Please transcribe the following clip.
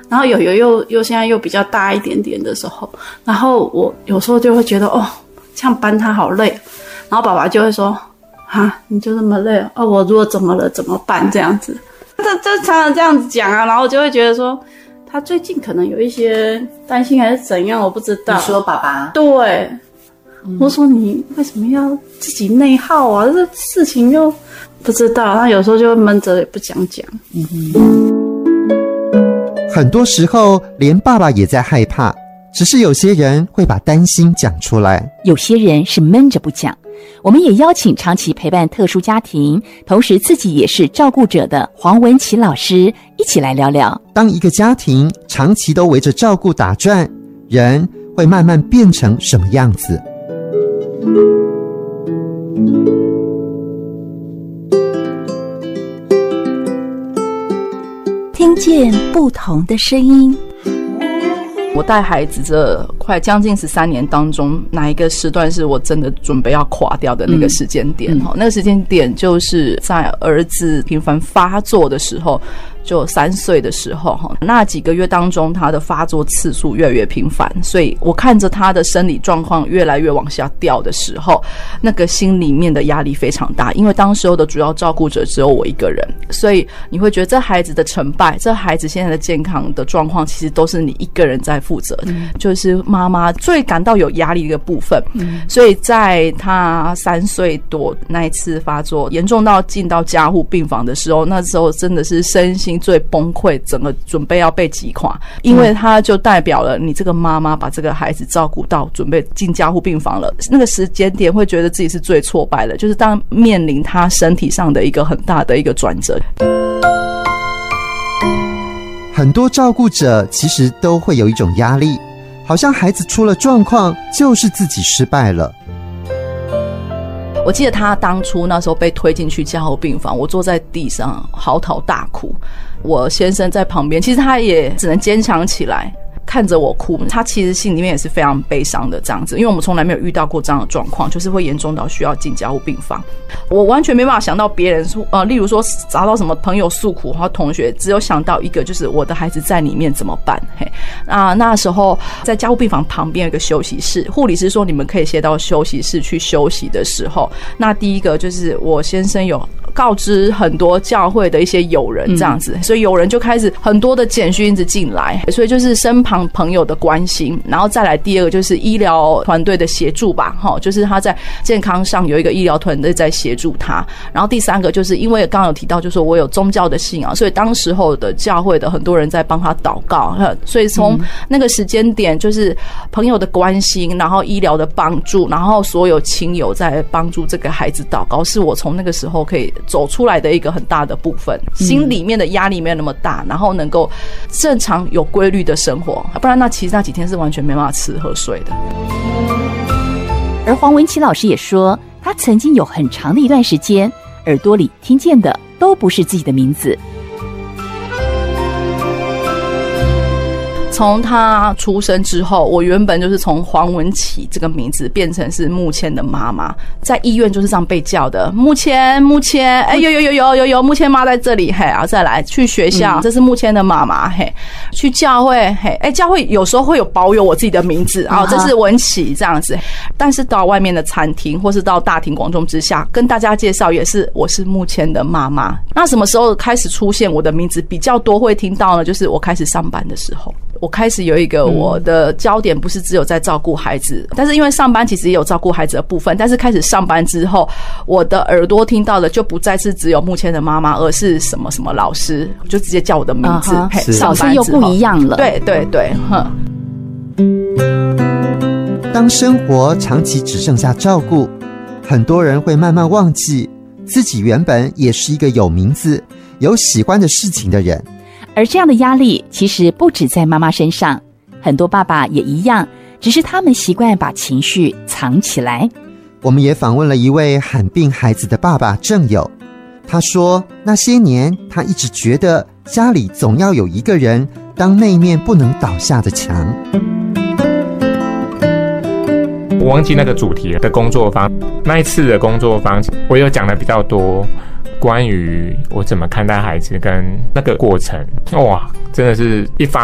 然后又现在又比较大一点点的时候，然后我有时候就会觉得这样搬他好累，然后爸爸就会说你就这么累我如果怎么了怎么办这样子，这常常这样子讲啊，然后我就会觉得说他最近可能有一些担心还是怎样，我不知道。 你说爸爸？ 对，我说你为什么要自己内耗啊？这事情又不知道，他有时候就会闷着也不讲。 很多时候连爸爸也在害怕，只是有些人会把担心讲出来， 有些人是闷着不讲。我们也邀请长期陪伴特殊家庭，同时自己也是照顾者的黄文琪老师一起来聊聊， 当一个家庭长期都围着照顾打转，人会慢慢变成什么样子？ 听见不同的声音。 我带孩子这快将近13年当中，哪一个时段是我真的准备要垮掉的那个时间点？那个时间点就是在儿子频繁发作的时候，就3岁的时候，那几个月当中他的发作次数越来越频繁，所以我看着他的生理状况越来越往下掉的时候，那个心里面的压力非常大，因为当时候的主要照顾者只有我一个人，所以你会觉得这孩子的成败，这孩子现在的健康的状况其实都是你一个人在负责的，就是妈妈最感到有压力的一个部分。所以在他3岁多那一次发作严重到进到加护病房的时候，那时候真的是身心最崩溃，整个准备要被击垮，因为他就代表了你这个妈妈把这个孩子照顾到准备进加护病房了，那个时间点会觉得自己是最挫败的，就是当面临他身体上的一个很大的一个转折。 很多照顾者其实都会有一种压力，好像孩子出了状况就是自己失败了。 我记得他当初那时候被推进去加护病房，我坐在地上嚎啕大哭，我先生在旁边，其实他也只能坚强起来看着我哭，他其实心里面也是非常悲伤的这样子，因为我们从来没有遇到过这样的状况，就是会严重到需要进加护病房。我完全没办法想到别人例如说找到什么朋友诉苦或同学，只有想到一个，就是我的孩子在里面怎么办。那时候在加护病房旁边有一个休息室，护理师说你们可以先到休息室去休息的时候，那第一个就是我先生有告知很多教会的一些友人这样子，所以友人就开始很多的简讯一直进来，所以就是身旁朋友的关心，然后再来第二个就是医疗团队的协助吧，就是他在健康上有一个医疗团队在协助他，然后第三个就是因为刚刚有提到就是我有宗教的信仰，所以当时候的教会的很多人在帮他祷告，所以从那个时间点就是朋友的关心，然后医疗的帮助，然后所有亲友在帮助这个孩子祷告，是我从那个时候可以走出来的一个很大的部分，心里面的压力没有那么大，然后能够正常有规律的生活，不然其实那几天是完全没办法吃喝睡的。 而黄文琪老师也说，他曾经有很长的一段时间，耳朵里听见的都不是自己的名字。 从他出生之后，我原本就是从黄文琪这个名字变成是慕谦的妈妈，在医院就是这样被叫的，慕谦，有慕谦妈在这里，再来去学校，这是慕谦的妈妈，去教会，教会有时候会有保有我自己的名字，这是文琪这样子，但是到外面的餐厅或是到大庭广众之下跟大家介绍也是我是慕谦的妈妈。那什么时候开始出现我的名字比较多会听到呢？就是我开始上班的时候，我开始有一个我的焦点不是只有在照顾孩子，但是因为上班其实也有照顾孩子的部分，但是开始上班之后，我的耳朵听到的就不再是只有慕谦的妈妈，而是什么什么老师，就直接叫我的名字， 角色又不一样了。 对对对， 当生活长期只剩下照顾，很多人会慢慢忘记自己原本也是一个有名字、有喜欢的事情的人。 而这样的压力其实不止在妈妈身上，很多爸爸也一样，只是他们习惯把情绪藏起来。 我们也访问了一位罕病孩子的爸爸郑友，他说那些年他一直觉得家里总要有一个人当那面不能倒下的墙。 我忘记那个主题的工作坊，那一次的工作坊我有讲的比较多关于我怎么看待孩子跟那个过程，哇，真的是一发